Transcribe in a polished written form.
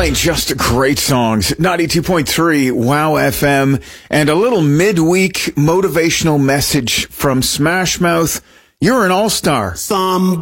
Playing just great songs. 92.3 Wow FM, and a little midweek motivational message from Smash Mouth. You're an all-star.